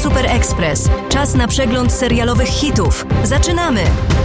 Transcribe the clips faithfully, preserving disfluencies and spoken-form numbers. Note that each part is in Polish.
Super Express. Czas na przegląd serialowych hitów. Zaczynamy!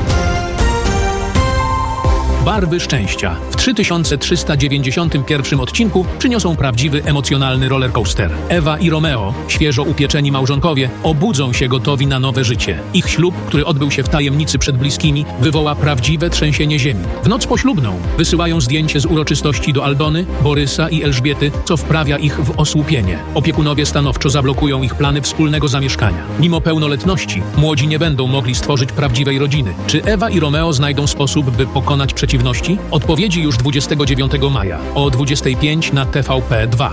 Barwy szczęścia w trzy tysiące trzysta dziewięćdziesiątym pierwszym odcinku przyniosą prawdziwy emocjonalny rollercoaster. Ewa i Romeo, świeżo upieczeni małżonkowie, obudzą się gotowi na nowe życie. Ich ślub, który odbył się w tajemnicy przed bliskimi, wywoła prawdziwe trzęsienie ziemi. W noc poślubną wysyłają zdjęcie z uroczystości do Aldony, Borysa i Elżbiety, co wprawia ich w osłupienie. Opiekunowie stanowczo zablokują ich plany wspólnego zamieszkania. Mimo pełnoletności, młodzi nie będą mogli stworzyć prawdziwej rodziny. Czy Ewa i Romeo znajdą sposób, by pokonać przeciwności? Odpowiedzi już dwudziestego dziewiątego maja o dwudziestej piątej na T V P dwa.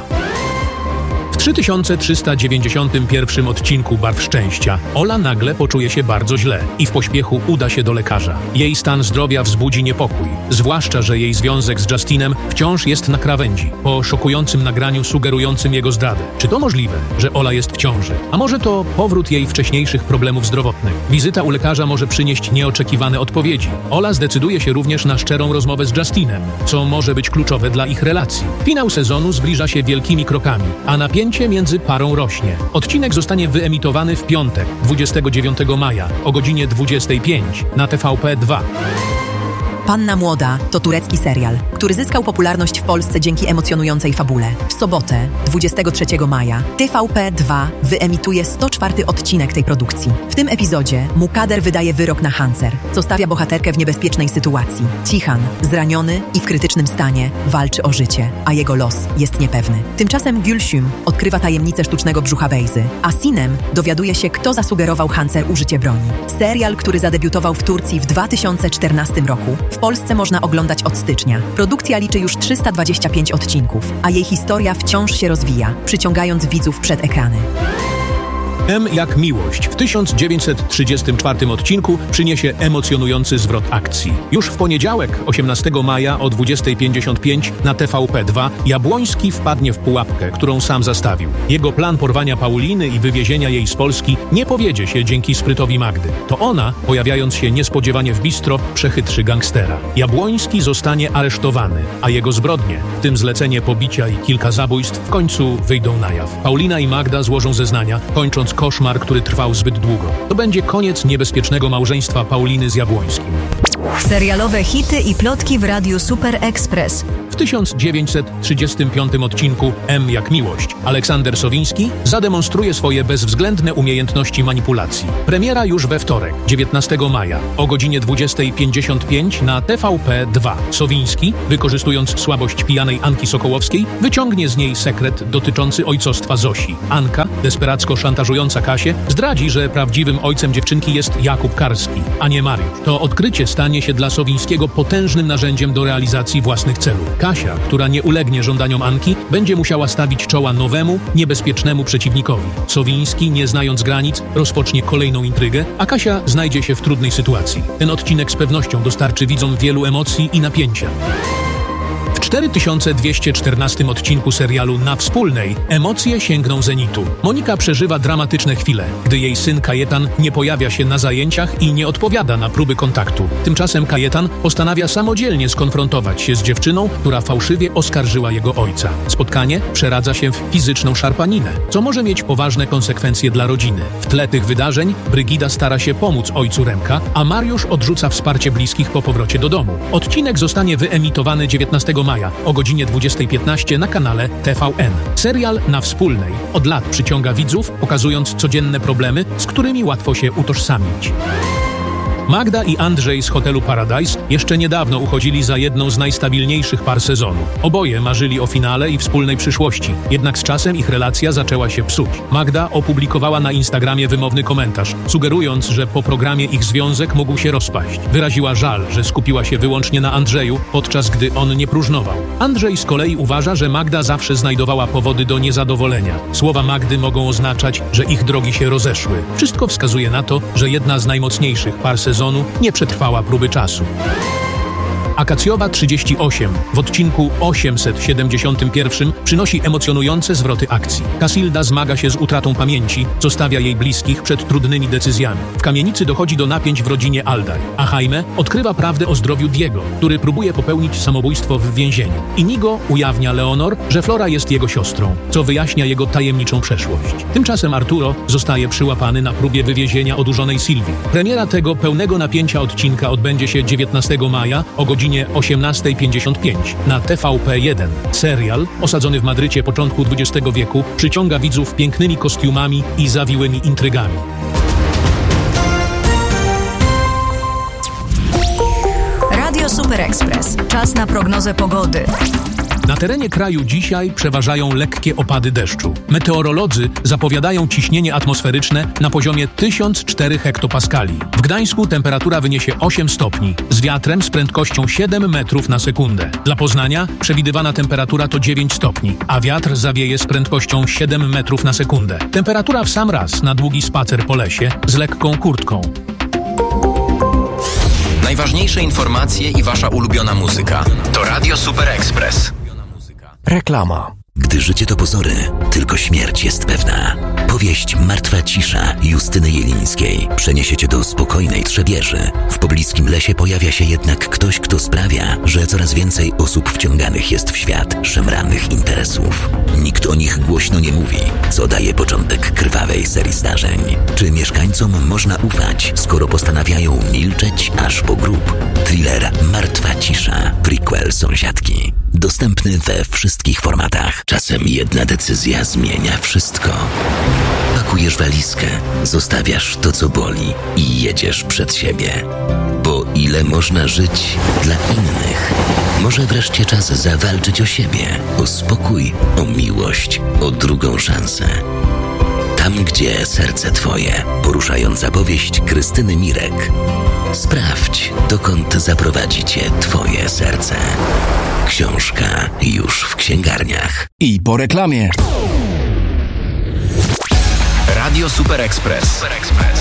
W trzy tysiące trzysta dziewięćdziesiątym pierwszym odcinku Barw szczęścia Ola nagle poczuje się bardzo źle i w pośpiechu uda się do lekarza. Jej stan zdrowia wzbudzi niepokój, zwłaszcza że jej związek z Justinem wciąż jest na krawędzi, po szokującym nagraniu sugerującym jego zdradę. Czy to możliwe, że Ola jest w ciąży? A może to powrót jej wcześniejszych problemów zdrowotnych? Wizyta u lekarza może przynieść nieoczekiwane odpowiedzi. Ola zdecyduje się również na szczerą rozmowę z Justinem, co może być kluczowe dla ich relacji. Finał sezonu zbliża się wielkimi krokami, a napięcie między parą rośnie. Odcinek zostanie wyemitowany w piątek, dwudziestego dziewiątego maja o godzinie dwudziestej piątej na T V P dwa. Panna Młoda to turecki serial, który zyskał popularność w Polsce dzięki emocjonującej fabule. W sobotę, dwudziestego trzeciego maja, T V P dwa wyemituje sto czwarty odcinek tej produkcji. W tym epizodzie Mukader wydaje wyrok na Hancer, co stawia bohaterkę w niebezpiecznej sytuacji. Cihan, zraniony i w krytycznym stanie, walczy o życie, a jego los jest niepewny. Tymczasem Gülsüm odkrywa tajemnicę sztucznego brzucha Beyzy, a Sinem dowiaduje się, kto zasugerował Hancer użycie broni. Serial, który zadebiutował w Turcji w dwa tysiące czternastym roku, w Polsce można oglądać od stycznia. Produkcja liczy już trzysta dwadzieścia pięć odcinków, a jej historia wciąż się rozwija, przyciągając widzów przed ekrany. M jak miłość w tysiąc dziewięćset trzydziestym czwartym odcinku przyniesie emocjonujący zwrot akcji. Już w poniedziałek, osiemnastego maja o dwudziestej pięćdziesiąt pięć na T V P dwa Jabłoński wpadnie w pułapkę, którą sam zastawił. Jego plan porwania Pauliny i wywiezienia jej z Polski nie powiedzie się dzięki sprytowi Magdy. To ona, pojawiając się niespodziewanie w bistro, przechytrzy gangstera. Jabłoński zostanie aresztowany, a jego zbrodnie, w tym zlecenie pobicia i kilka zabójstw, w końcu wyjdą na jaw. Paulina i Magda złożą zeznania, kończąc koszmar, który trwał zbyt długo. To będzie koniec niebezpiecznego małżeństwa Pauliny z Jabłońskim. Serialowe hity i plotki w Radiu Super Express. W tysiąc dziewięćset trzydziestym piątym odcinku M jak miłość Aleksander Sowiński zademonstruje swoje bezwzględne umiejętności manipulacji. Premiera już we wtorek, dziewiętnastego maja o godzinie dwudziestej pięćdziesiąt pięć na T V P dwa. Sowiński, wykorzystując słabość pijanej Anki Sokołowskiej, wyciągnie z niej sekret dotyczący ojcostwa Zosi. Anka, desperacko szantażująca Kasię, zdradzi, że prawdziwym ojcem dziewczynki jest Jakub Karski, a nie Mariusz. To odkrycie stanie się dla Sowińskiego potężnym narzędziem do realizacji własnych celów. Kasia, która nie ulegnie żądaniom Anki, będzie musiała stawić czoła nowemu, niebezpiecznemu przeciwnikowi. Sowiński, nie znając granic, rozpocznie kolejną intrygę, a Kasia znajdzie się w trudnej sytuacji. Ten odcinek z pewnością dostarczy widzom wielu emocji i napięcia. W cztery tysiące dwieście czternastym odcinku serialu Na Wspólnej emocje sięgną zenitu. Monika przeżywa dramatyczne chwile, gdy jej syn Kajetan nie pojawia się na zajęciach i nie odpowiada na próby kontaktu. Tymczasem Kajetan postanawia samodzielnie skonfrontować się z dziewczyną, która fałszywie oskarżyła jego ojca. Spotkanie przeradza się w fizyczną szarpaninę, co może mieć poważne konsekwencje dla rodziny. W tle tych wydarzeń Brygida stara się pomóc ojcu Remka, a Mariusz odrzuca wsparcie bliskich po powrocie do domu. Odcinek zostanie wyemitowany dziewiętnastego maja o godzinie dwudziestej piętnaście na kanale T V N. Serial Na Wspólnej od lat przyciąga widzów, pokazując codzienne problemy, z którymi łatwo się utożsamić. Magda i Andrzej z hotelu Paradise jeszcze niedawno uchodzili za jedną z najstabilniejszych par sezonu. Oboje marzyli o finale i wspólnej przyszłości, jednak z czasem ich relacja zaczęła się psuć. Magda opublikowała na Instagramie wymowny komentarz, sugerując, że po programie ich związek mógł się rozpaść. Wyraziła żal, że skupiła się wyłącznie na Andrzeju, podczas gdy on nie próżnował. Andrzej z kolei uważa, że Magda zawsze znajdowała powody do niezadowolenia. Słowa Magdy mogą oznaczać, że ich drogi się rozeszły. Wszystko wskazuje na to, że jedna z najmocniejszych par sezonu nie przetrwała próby czasu. Akacjowa trzydzieści osiem w odcinku osiemset siedemdziesiątym pierwszym przynosi emocjonujące zwroty akcji. Casilda zmaga się z utratą pamięci, co stawia jej bliskich przed trudnymi decyzjami. W kamienicy dochodzi do napięć w rodzinie Aldaj, a Jaime odkrywa prawdę o zdrowiu Diego, który próbuje popełnić samobójstwo w więzieniu. Inigo ujawnia Leonor, że Flora jest jego siostrą, co wyjaśnia jego tajemniczą przeszłość. Tymczasem Arturo zostaje przyłapany na próbie wywiezienia odurzonej Sylwii. Premiera tego pełnego napięcia odcinka odbędzie się dziewiętnastego maja o godzinie osiemnasta pięćdziesiąt pięć na T V P jeden. Serial, osadzony w Madrycie początku dwudziestego wieku, przyciąga widzów pięknymi kostiumami i zawiłymi intrygami. Radio Super Express. Czas na prognozę pogody. Na terenie kraju dzisiaj przeważają lekkie opady deszczu. Meteorolodzy zapowiadają ciśnienie atmosferyczne na poziomie tysiąc cztery hektopaskali. W Gdańsku temperatura wyniesie osiem stopni, z wiatrem z prędkością siedem metrów na sekundę. Dla Poznania przewidywana temperatura to dziewięć stopni, a wiatr zawieje z prędkością siedem metrów na sekundę. Temperatura w sam raz na długi spacer po lesie z lekką kurtką. Najważniejsze informacje i wasza ulubiona muzyka to Radio Super Express. Reklama. Gdy życie to pozory, tylko śmierć jest pewna. Powieść Martwa cisza Justyny Jelińskiej przeniesie cię do spokojnej Trzebieży. W pobliskim lesie pojawia się jednak ktoś, kto sprawia, że coraz więcej osób wciąganych jest w świat szemranych interesów. Nikt o nich głośno nie mówi, co daje początek krwawej serii zdarzeń. Czy mieszkańcom można ufać, skoro postanawiają milczeć aż po grób? Thriller Martwa cisza, prequel Sąsiadki. Dostępny we wszystkich formatach. Czasem jedna decyzja zmienia wszystko. Pakujesz walizkę, zostawiasz to, co boli i jedziesz przed siebie. Bo ile można żyć dla innych? Może wreszcie czas zawalczyć o siebie, o spokój, o miłość, o drugą szansę. Tam, gdzie serce twoje. Poruszająca powieść Krystyny Mirek. Sprawdź, dokąd zaprowadzi cię twoje serce. Książka już w księgarniach. I po reklamie. Radio Super Express. Super Express.